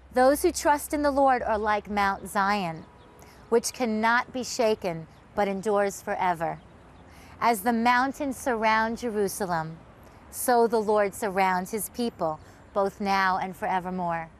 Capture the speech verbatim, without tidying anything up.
Those who trust in the Lord are like Mount Zion, which cannot be shaken but endures forever. As the mountains surround Jerusalem, so the Lord surrounds his people, both now and forevermore.